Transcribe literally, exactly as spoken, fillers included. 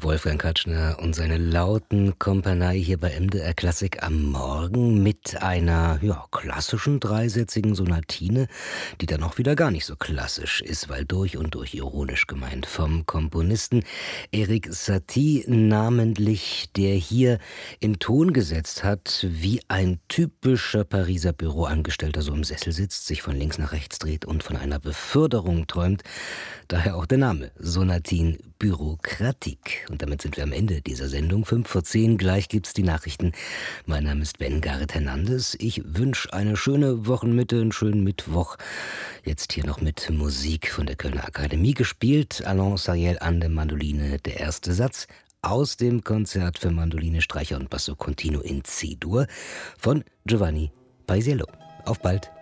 Wolfgang Katschner und seine lauten Kumpanei hier bei M D R Klassik am Morgen mit einer ja, klassischen dreisätzigen Sonatine, die dann auch wieder gar nicht so klassisch ist, weil durch und durch ironisch gemeint vom Komponisten Erik Satie namentlich, der hier in Ton gesetzt hat, wie ein typischer Pariser Büroangestellter so im Sessel sitzt, sich von links nach rechts dreht und von einer Beförderung träumt. Daher auch der Name Sonatine Bürokratique. Und damit sind wir am Ende dieser Sendung. fünf vor zehn, gleich gibt's die Nachrichten. Mein Name ist Ben Gareth Hernandez. Ich wünsche eine schöne Wochenmitte, einen schönen Mittwoch. Jetzt hier noch mit Musik von der Kölner Akademie gespielt. Alain Sariel an der Mandoline, der erste Satz aus dem Konzert für Mandoline, Streicher und Basso Continuo in C-Dur von Giovanni Paisiello. Auf bald!